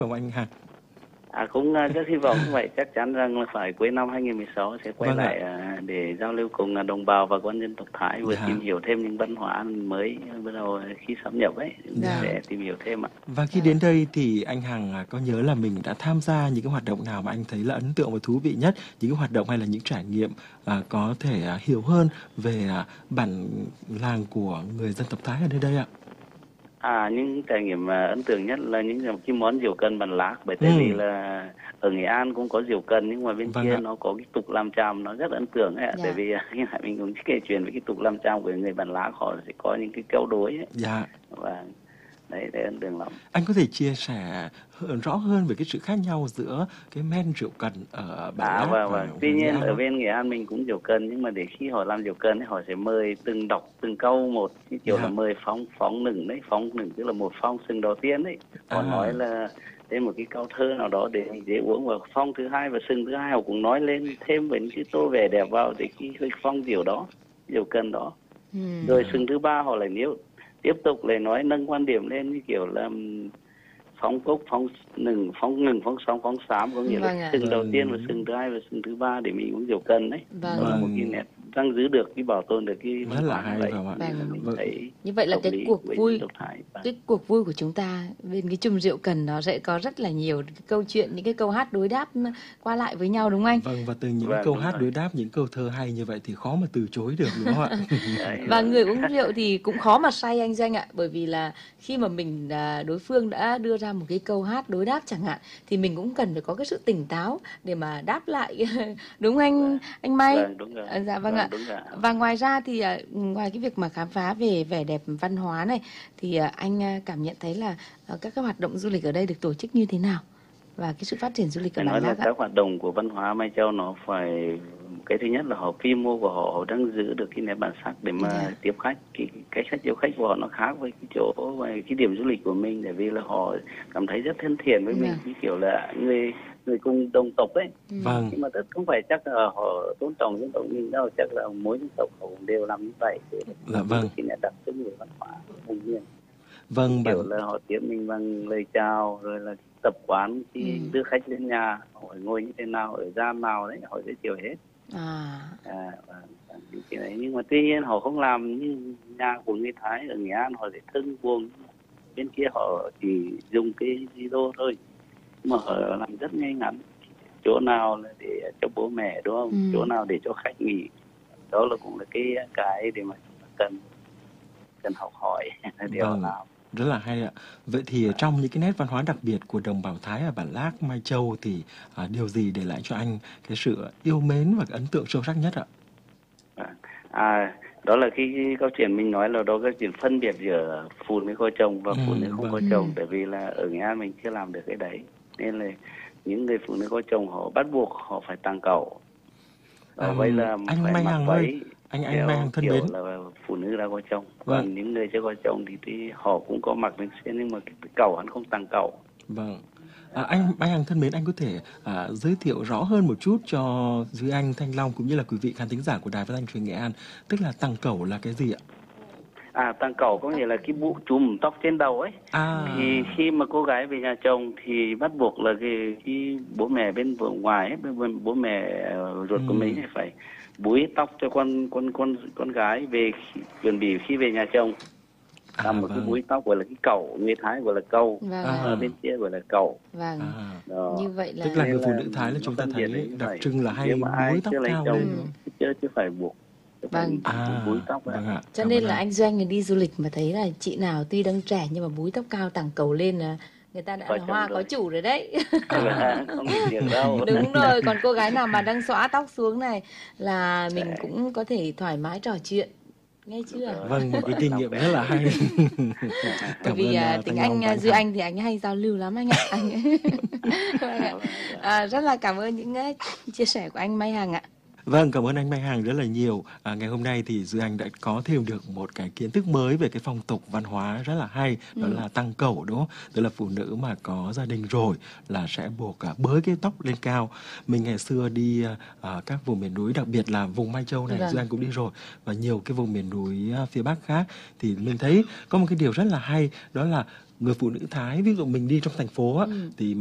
Không anh Hằng? Cũng rất hy vọng như vậy, chắc chắn rằng là phải cuối năm 2016 sẽ quay Vâng ạ. lại để giao lưu cùng đồng bào và con dân tộc Thái, vừa Dạ. tìm hiểu thêm những văn hóa mới bắt đầu khi sáp nhập ấy, Dạ. sẽ tìm hiểu thêm ạ. Và khi đến đây thì anh Hằng có nhớ là mình đã tham gia những cái hoạt động nào mà anh thấy là ấn tượng và thú vị nhất, những cái hoạt động hay là những trải nghiệm có thể hiểu hơn về bản làng của người dân tộc Thái ở nơi đây ạ? Những trải nghiệm ấn tượng nhất là những cái món rượu cần bản Lác, bởi tại vì là ở Nghệ An cũng có rượu cần, nhưng mà bên kia nó có cái tục làm tràm nó rất ấn tượng ấy ạ. Tại vì khi nãy mình cũng kể chuyện về cái tục làm tràm của người bản Lác, họ sẽ có những cái câu đối ấy. Dạ. Và đấy ấn tượng lắm. Anh có thể chia sẻ rõ hơn về cái sự khác nhau giữa cái men rượu cần ở bản Lác và tuy nhiên ở ở bên Nghệ An mình cũng rượu cần, nhưng mà để khi họ làm rượu cần ấy, họ sẽ mời từng câu một, cái kiểu là mời phóng nửng đấy, phóng nửng tức là một phong sừng đầu tiên đấy. Họ nói là thêm một cái câu thơ nào đó để mình dễ uống, và phong thứ hai và sừng thứ hai họ cũng nói lên thêm về những cái tô vẻ đẹp vào để cái phong rượu đó, rượu cần đó. Rồi sừng thứ ba họ lại tiếp tục lại nói nâng quan điểm lên như kiểu là phóng cốc, phóng nừng, phóng sóng, phóng xám, có nghĩa là sừng đầu tiên và sừng thứ hai và sừng thứ ba để mình uống rượu cần đấy. Đó là một cái nét đang giữ được, cái bảo tồn được cái văn hóa này. Như vậy là cái cuộc vui của chúng ta bên cái chum rượu cần nó sẽ có rất là nhiều cái câu chuyện, những cái câu hát đối đáp qua lại với nhau, đúng không anh? Vâng, và từ những câu hát đối đáp, những câu thơ hay như vậy thì khó mà từ chối được, đúng không ạ? Và người uống rượu thì cũng khó mà say anh Doanh ạ, bởi vì là khi mà mình đối phương đã đưa ra một cái câu hát đối đáp chẳng hạn, thì mình cũng cần phải có cái sự tỉnh táo để mà đáp lại, đúng không anh May? Đúng rồi. Dạ vâng ạ. Và ngoài ra thì ngoài cái việc mà khám phá về vẻ đẹp văn hóa này, thì anh cảm nhận thấy là các cái hoạt động du lịch ở đây được tổ chức như thế nào và cái sự phát triển du lịch ở bản Lác ạ? Các hoạt động của văn hóa Mai Châu nó phải, cái thứ nhất là họ quy mô của họ đang giữ được cái nét bản sắc để mà tiếp khách, cái cách tiếp khách của họ nó khác với cái chỗ và cái điểm du lịch của mình, tại vì là họ cảm thấy rất thân thiện với mình, cái kiểu là người cùng đồng tộc ấy. Nhưng mà tất không phải chắc là họ tôn trọng dân tộc mình đâu, chắc là mỗi dân tộc họ cũng đều làm như vậy để cái nét đặc trưng về văn hóa vùng miền. Kiểu là họ tiếp mình bằng lời chào, rồi là tập quán khi đưa khách lên nhà, họ ngồi như thế nào, ở gian nào đấy, họ giới thiệu hết. Cái đấy. Nhưng mà tuy nhiên họ không làm như nhà của người Thái ở Nghệ An, họ sẽ thân buông, bên kia họ chỉ dùng cái video thôi, mà họ làm rất ngay ngắn, chỗ nào là để cho bố mẹ, đúng không? Chỗ nào để cho khách nghỉ, đó là cũng là cái để mà cần học hỏi để họ làm. Rất là hay ạ. Vậy thì trong những cái nét văn hóa đặc biệt của đồng bào Thái ở bản Lác, Mai Châu thì điều gì để lại cho anh cái sự yêu mến và cái ấn tượng sâu sắc nhất ạ? Đó là cái câu chuyện mình nói là đó cái chuyện phân biệt giữa phụ nữ có chồng và phụ nữ không có chồng, tại vì là ở Nghệ An mình chưa làm được cái đấy, nên là những người phụ nữ có chồng họ bắt buộc họ phải tàng cẩu. Vậy là anh phải Mai mặc Hằng váy, anh Mai Hằng thân mến, là phụ nữ đã có chồng. Còn những người chưa có chồng thì họ cũng có mặc lên xuyên, nhưng mà cái cẩu hắn không tàng cẩu. Anh Mai Hằng thân mến, anh có thể giới thiệu rõ hơn một chút cho Duy Anh, Thanh Long cũng như là quý vị khán thính giả của Đài Phát thanh Truyền hình Nghệ An, tức là tàng cẩu là cái gì ạ? Tàng cẩu có nghĩa là cái mũ trùm tóc trên đầu ấy. Thì khi mà cô gái về nhà chồng thì bắt buộc là cái bố mẹ bên ngoài ấy, bố mẹ ruột của mình phải búi tóc cho con gái về chuẩn bị khi về nhà chồng. Làm một cái búi tóc gọi là cái cẩu, người Thái gọi là câu, bên kia gọi là cẩu. Như vậy là tức là người phụ nữ Thái là chúng ta thấy đặc trưng là hay búi tóc cao lên, chứ phải buộc. Búi tóc cho nên là anh Doanh đi du lịch mà thấy là chị nào tuy đang trẻ nhưng mà búi tóc cao tàng cẩu lên là người ta đã là hoa có chủ rồi đấy. Không được đâu. Đúng rồi, còn cô gái nào mà đang xõa tóc xuống này là mình cũng có thể thoải mái trò chuyện, nghe chưa? Vâng, một cái kinh nghiệm rất là hay. Bởi vì tiếng Anh Duy Anh thì anh hay giao lưu lắm anh ạ. Rất là cảm ơn những chia sẻ của anh Mai Hằng ạ. Vâng, cảm ơn anh Mai Hằng rất là nhiều. Ngày hôm nay thì Duy Anh đã có thêm được một cái kiến thức mới về cái phong tục văn hóa rất là hay, đó là tang cẩu, đúng không? Tức là phụ nữ mà có gia đình rồi là sẽ buộc bới cái tóc lên cao. Mình ngày xưa đi các vùng miền núi, đặc biệt là vùng Mai Châu này, Duy Anh cũng đi rồi, và nhiều cái vùng miền núi phía Bắc khác, thì mình thấy có một cái điều rất là hay, đó là người phụ nữ Thái, ví dụ mình đi trong thành phố á, thì